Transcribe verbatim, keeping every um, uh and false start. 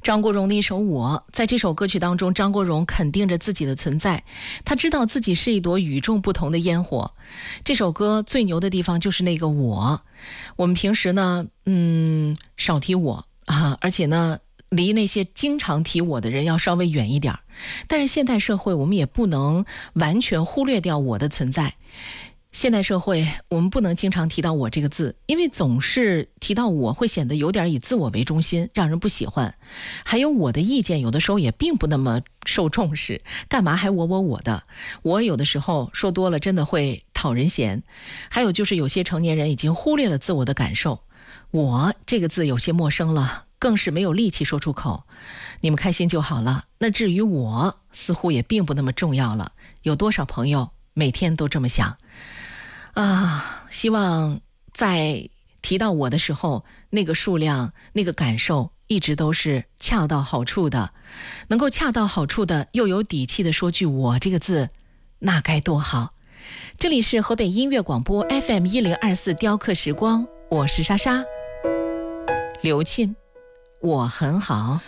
张国荣的一首《我》，在这首歌曲当中，张国荣肯定着自己的存在，他知道自己是一朵与众不同的烟火。这首歌最牛的地方就是那个我，我们平时呢，嗯，少提我啊，而且呢，离那些经常提我的人要稍微远一点。但是现代社会，我们也不能完全忽略掉我的存在。现代社会，我们不能经常提到我这个字，因为总是提到我会显得有点以自我为中心，让人不喜欢。还有我的意见有的时候也并不那么受重视，干嘛还我我我的？我有的时候说多了真的会讨人嫌。还有就是有些成年人已经忽略了自我的感受，我这个字有些陌生了，更是没有力气说出口。你们开心就好了，那至于我似乎也并不那么重要了。有多少朋友每天都这么想啊？希望在提到我的时候，那个数量那个感受一直都是恰到好处的，能够恰到好处的又有底气的说句我这个字，那该多好。这里是河北音乐广播 F M 一零二四雕刻时光，我是莎莎。刘沁，我很好。